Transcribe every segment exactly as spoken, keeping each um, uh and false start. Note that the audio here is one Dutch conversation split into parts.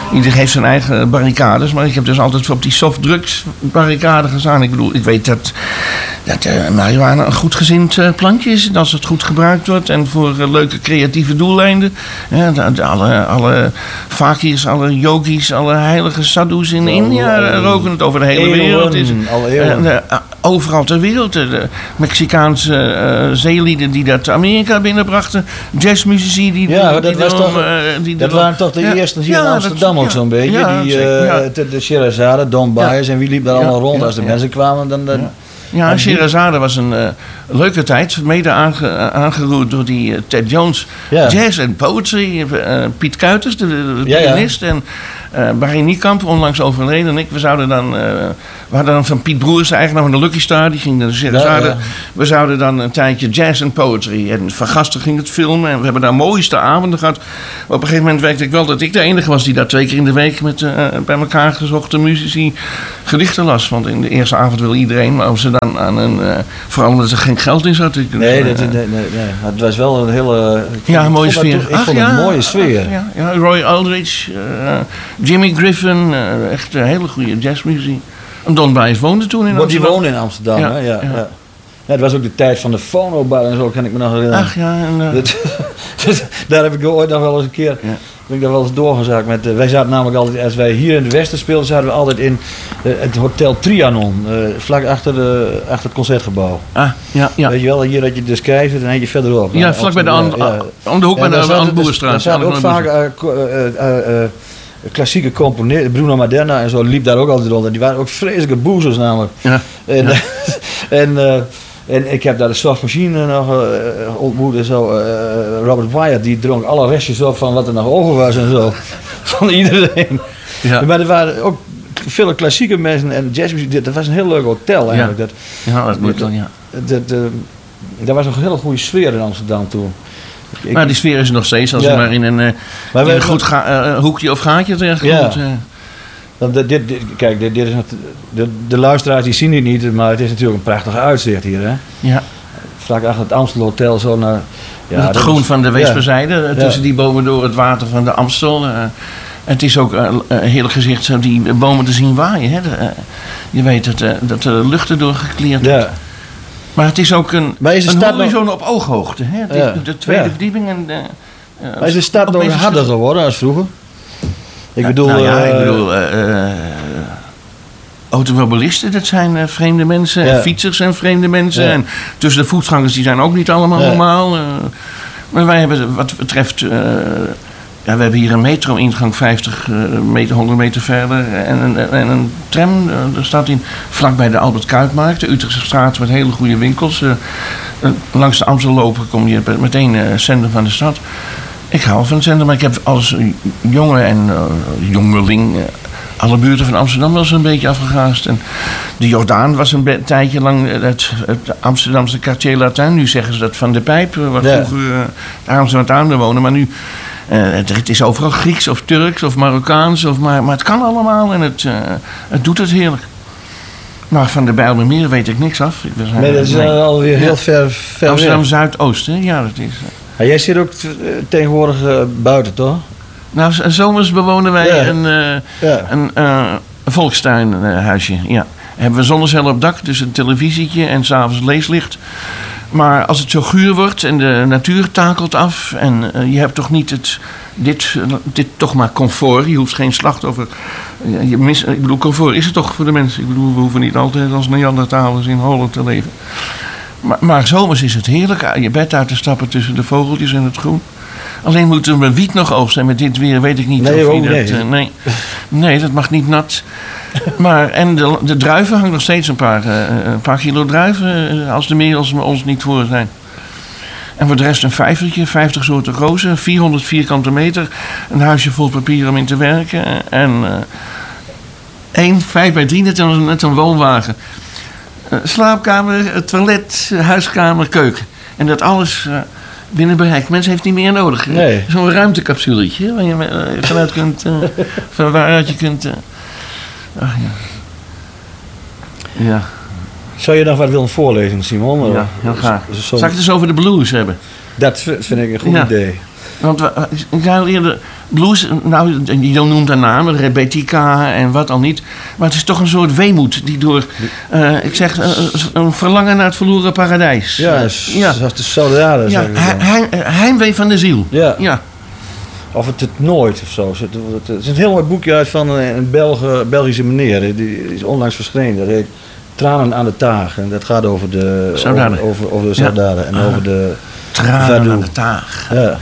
iedereen heeft zijn eigen barricades. Maar ik heb dus altijd op die softdrugs barricade gestaan. Ik bedoel, ik weet dat, dat uh, marihuana een goed gezind uh, plantje is. En als het goed gebruikt wordt en voor uh, leuke creatieve doeleinden. Ja, de, de, alle, alle fakirs, alle yogis, alle heilige sadhus in India uh, roken het over de hele wereld. Is, uh, de, uh, overal ter wereld. De, de Mexicaanse uh, zeelieden die dat Amerika binnenbrachten. Jazzmuzici die... Ja, die dat, was erom, toch, uh, die dat waren toch de ja, eerste hier ja, in Amsterdam dat, ook ja, zo'n beetje. Ja, die, zeker, uh, ja. de, de Sherazade, Don Bias ja. en wie liep daar ja, allemaal rond ja, als de ja. mensen kwamen. Dan, dan, ja. Ja, Sherazade was een uh, leuke tijd. Mede aange, aangeroerd door die uh, Ted Jones. Ja. Jazz en poetry. Uh, Piet Kuiters, de, de ja, pianist. Ja. En uh, Barry Niekamp, onlangs overleden. En ik, we zouden dan... Uh, we hadden dan van Piet Broers, de eigenaar van de Lucky Star. Die ging naar de Sherazade. Ja, ja. We zouden dan een tijdje jazz en poetry. En Van Gasten ging het filmen. En we hebben daar mooiste avonden gehad. Op een gegeven moment werkte ik wel dat ik de enige was... die daar twee keer in de week met uh, bij elkaar gezochte muzici gedichten las. Want in de eerste avond wil iedereen... maar als ze dan aan een... Uh, vooral omdat er geen geld in zat. Ik, nee, uh, dat, nee, nee, nee. Het was wel een hele... Ja, een mooie sfeer. Ik vond het een mooie sfeer. Ach, ja, ja. Roy Aldridge, uh, Jimmy Griffin. Uh, echt een hele goede jazzmuziek. En Don Bias woonde toen in Amsterdam. Amsterdam. Die woonde in Amsterdam, ja, hè? Ja, ja. Ja. Ja, het was ook de tijd van de fonobar en zo, kan ik me nog herinneren. Ach ja, en... Uh... Dat, dat, daar heb ik ooit nog wel eens een keer... Ja. Ben ik daar wel eens doorgezaakt met... Uh, wij zaten namelijk altijd... Als wij hier in de Westen speelden, zaten we altijd in uh, het Hotel Trianon. Uh, vlak achter, de, achter het Concertgebouw. Ah, ja, ja. Weet je wel, hier dat je dus kijkt en dan heet je verderop. Ja, vlak bij de aan, ja. Om de hoek ja, bij de Anboerstraat. Er zaten ook vaak uh, uh, uh, uh, klassieke componisten. Bruno Maderna en zo liep daar ook altijd rond. En die waren ook vreselijke boezers namelijk. Ja. En, ja. en, uh, en ik heb daar de Soft Machine nog uh, ontmoet en zo. Uh, Robert Wyatt, die dronk alle restjes op van wat er nog over was en zo. Van iedereen. Ja. Maar er waren ook veel klassieke mensen en jazzmuziek. Dat was een heel leuk hotel eigenlijk. Ja, dat, ja dat moet dan, ja. Dat, dat, dat was een hele goede sfeer in Amsterdam toen. Ik, maar die sfeer is er nog steeds als ja. je maar in een, uh, maar in een goed ga, uh, hoekje of gaatje terechtkomt. Ja. Uh. Dit, dit, dit, kijk, dit, dit is het, de, de luisteraars die zien het niet, maar het is natuurlijk een prachtig uitzicht hier. Hè? Ja. Vlak achter het Amstel Hotel zo naar... Ja, het groen is, van de Weesperzijde, ja. tussen die bomen door het water van de Amstel. Uh, het is ook een uh, heel gezicht zo die bomen te zien waaien. Hè? De, uh, je weet dat, uh, dat de lucht erdoor gekleerd wordt. Ja. Maar het is ook een, is een horizon nog... op ooghoogte. Hè? Het ja. is de tweede ja. verdieping. En de, uh, maar is de stad nog harder geworden als vroeger? Ik bedoel... Nou ja, uh, ik bedoel... Uh, uh, automobilisten, dat zijn uh, vreemde mensen. Ja. En fietsers zijn vreemde mensen. Ja. En tussen de voetgangers, die zijn ook niet allemaal ja. normaal. Uh, maar wij hebben wat betreft... Uh, ja, we hebben hier een metro-ingang vijftig meter, honderd meter verder. En een, en een tram, uh, er staat in vlakbij de Albert Kuipmarkt. De Utrechtse straat met hele goede winkels. Uh, uh, langs de Amstel lopen kom je meteen uh, centrum van de stad. Ik hou van het centrum, maar ik heb als jongen en uh, jongeling... Uh, alle buurten van Amsterdam wel zo'n beetje afgegaasd. En de Jordaan was een be- tijdje lang het, het Amsterdamse quartier Latin. Nu zeggen ze dat Van de Pijp, waar ja. vroeger uh, de Amsterdam wonen. Maar nu, uh, het, het is overal Grieks of Turks of Marokkaans. Of maar, maar het kan allemaal en het, uh, het doet het heerlijk. Maar van de Bijlmermeer weet ik niks af. Ik was, uh, nee, dat is nee. alweer heel ja. ver, ver Amsterdam Zuidoost, hè? Ja, dat is... Uh, ja, jij zit ook t- tegenwoordig uh, buiten, toch? Nou, zomers bewonen wij ja. een, uh, ja. een, uh, een volkstuinhuisje. Uh, ja. Hebben we zonnecel op dak, dus een televisietje en s'avonds leeslicht. Maar als het zo guur wordt en de natuur takelt af... en uh, je hebt toch niet het, dit, uh, dit toch maar comfort. Je hoeft geen slachtoffer... Uh, je mis, ik bedoel, comfort is het toch voor de mensen. Ik bedoel, we hoeven niet altijd als Neandertalers in Holland te leven. Maar, maar zomers is het heerlijk. Je bed uit te stappen tussen de vogeltjes en het groen. Alleen moeten we wiet nog oogsten. En met dit weer weet ik niet nee, of je dat... Nee. Uh, nee. nee, dat mag niet nat. Maar, en de, de druiven hangen nog steeds een paar, uh, een paar kilo druiven... Uh, als de merels ons niet voor zijn. En voor de rest een vijvertje, vijftig soorten rozen... vierhonderd vierkante meter, een huisje vol papier om in te werken... en uh, één, vijf bij drie, net een, net een woonwagen. Uh, slaapkamer, toilet, huiskamer, keuken. En dat alles... Uh, binnen bereik. Mensen heeft niet meer nodig. Nee. Zo'n ruimtecapsuletje waar je uh, vanuit kunt, uh, van waaruit je kunt. Uh... Ach ja. Ja. Zou je nog wat willen voorlezen, Simon? Ja, heel graag. Zal ik het eens over de blues hebben? Dat vind ik een goed ja. idee. Want we, ik zei al eerder, blues, nou, je noemt haar namen, Rebecca en wat al niet. Maar het is toch een soort weemoed die door, uh, ik zeg, uh, een verlangen naar het verloren paradijs. Ja, ja. Zoals de soldaten. Ja, he, he, heimwee van de ziel. Ja. ja. Of het het nooit of zo. Er is een heel mooi boekje uit van een Belge, Belgische meneer. Die is onlangs verschenen. Dat heet Tranen aan de Taag. En dat gaat over de soldaten. Over, over, over de soldaten. Ja. En uh, over de Tranen Vado. Aan de Taag. Ja.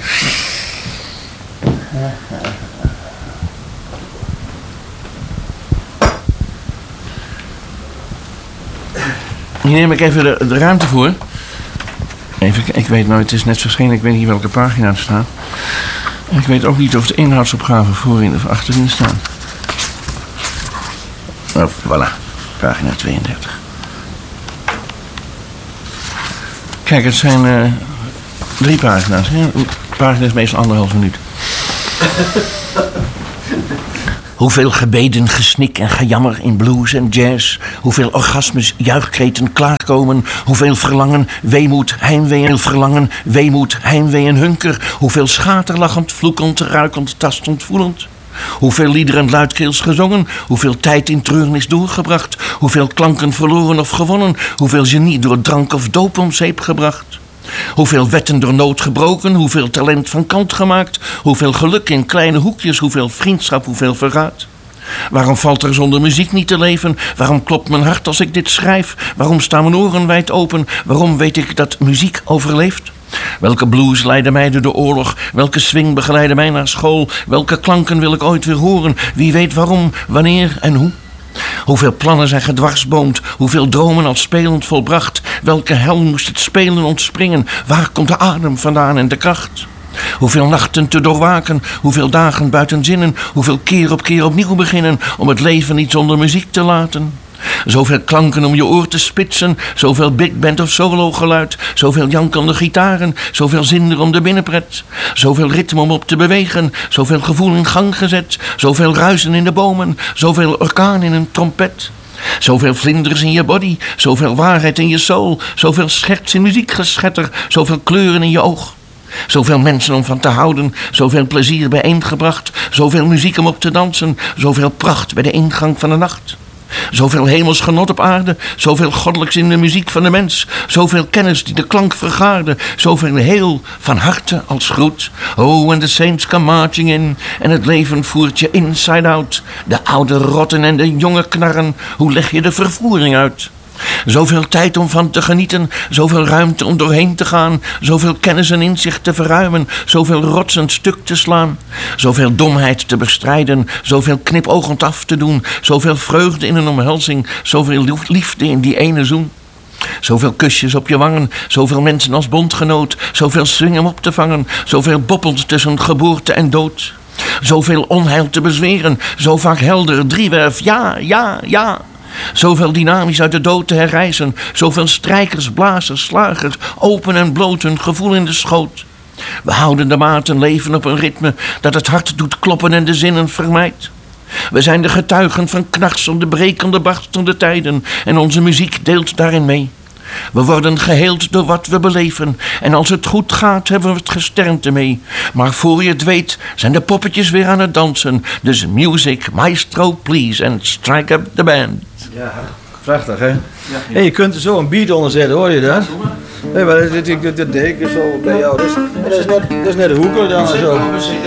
Hier neem ik even de, de ruimte voor. Even, ik weet nooit, het is net verschenen, ik weet niet welke pagina er staat. Ik weet ook niet of de inhoudsopgaven voorin of achterin staan. Oh, voilà, pagina tweeëndertig. Kijk, het zijn uh, drie pagina's. Hè? Een pagina is meestal anderhalf minuut. Hoeveel gebeden, gesnik en gejammer in blues en jazz. Hoeveel orgasmes, juichkreten klaarkomen. Hoeveel verlangen, weemoed, heimwee en verlangen. Weemoed, heimwee en hunker. Hoeveel schaterlachend, vloekend, ruikend, tastend, voelend. Hoeveel liederen luidkeels gezongen. Hoeveel tijd in treurnis doorgebracht. Hoeveel klanken verloren of gewonnen. Hoeveel genie door drank of doop om zeep gebracht. Hoeveel wetten door nood gebroken, hoeveel talent van kant gemaakt, hoeveel geluk in kleine hoekjes, hoeveel vriendschap, hoeveel verraad. Waarom valt er zonder muziek niet te leven? Waarom klopt mijn hart als ik dit schrijf? Waarom staan mijn oren wijd open? Waarom weet ik dat muziek overleeft? Welke blues leidde mij door de oorlog? Welke swing begeleidde mij naar school? Welke klanken wil ik ooit weer horen? Wie weet waarom, wanneer en hoe? Hoeveel plannen zijn gedwarsboomd, hoeveel dromen al spelend volbracht. Welke hel moest het spelen ontspringen? Waar komt de adem vandaan en de kracht? Hoeveel nachten te doorwaken, hoeveel dagen buiten zinnen. Hoeveel keer op keer opnieuw beginnen om het leven niet zonder muziek te laten. Zoveel klanken om je oor te spitsen, zoveel big band of solo geluid, zoveel jankende gitaren, zoveel zinder om de binnenpret, zoveel ritme om op te bewegen, zoveel gevoel in gang gezet, zoveel ruisen in de bomen, zoveel orkaan in een trompet. Zoveel vlinders in je body, zoveel waarheid in je soul, zoveel scherts in muziekgeschetter, zoveel kleuren in je oog. Zoveel mensen om van te houden, zoveel plezier bijeengebracht, zoveel muziek om op te dansen, zoveel pracht bij de ingang van de nacht. Zoveel hemels genot op aarde, zoveel goddelijks in de muziek van de mens, zoveel kennis die de klank vergaarde, zoveel heel van harte als groet. Oh, and the saints come marching in, en het leven voert je inside out. De oude rotten en de jonge knarren, hoe leg je de vervoering uit? Zoveel tijd om van te genieten, zoveel ruimte om doorheen te gaan, zoveel kennis en inzicht te verruimen, zoveel rotsend stuk te slaan, zoveel domheid te bestrijden, zoveel knipoogend af te doen, zoveel vreugde in een omhelzing, zoveel liefde in die ene zoen. Zoveel kusjes op je wangen, zoveel mensen als bondgenoot, zoveel swing om op te vangen, zoveel boppelt tussen geboorte en dood. Zoveel onheil te bezweren, zo vaak helder, driewerf, ja, ja, ja. Zoveel dynamisch uit de dood te herrijzen, zoveel strijkers, blazers, slagers, open en bloot hun gevoel in de schoot. We houden de maten leven op een ritme dat het hart doet kloppen en de zinnen vermijdt. We zijn de getuigen van knarsende, brekende, barstende tijden en onze muziek deelt daarin mee. We worden geheeld door wat we beleven en als het goed gaat hebben we het gesternte mee. Maar voor je het weet zijn de poppetjes weer aan het dansen. Dus music, maestro, please and strike up the band. Ja, prachtig hè? Ja, ja. Hey, je kunt er zo een beat onder zetten, hoor je dat? Hé, hey, maar dit, dit, dit, dit deed ik zo bij jou. Dat is, dat is, net, dat is net een hoeker dan zo.